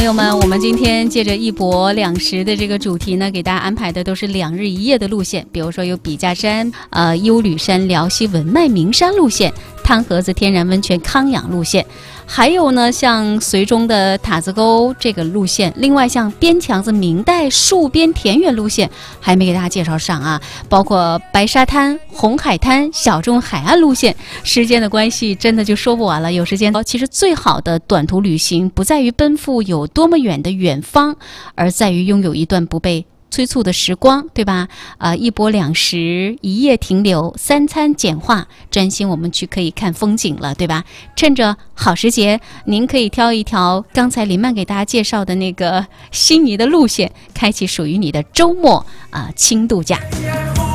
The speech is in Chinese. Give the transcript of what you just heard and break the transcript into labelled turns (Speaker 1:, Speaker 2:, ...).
Speaker 1: 朋友们，我们今天借着一博两食的这个主题呢，给大家安排的都是2日1夜的路线，比如说有笔架山、优吕山、辽西文脉名山路线，汤河子天然温泉康养路线，还有呢像绥中的塔子沟这个路线，另外像边墙子明代戍边田园路线还没给大家介绍上啊，包括白沙滩、红海滩、小众海岸路线。时间的关系真的就说不完了，有时间其实最好的短途旅行不在于奔赴有多么远的远方，而在于拥有一段不被催促的时光，对吧？一博两食，一夜停留，3餐简化，专心我们去可以看风景了，对吧？趁着好时节，您可以挑一条刚才林曼给大家介绍的那个悉尼的路线，开启属于你的周末轻度假。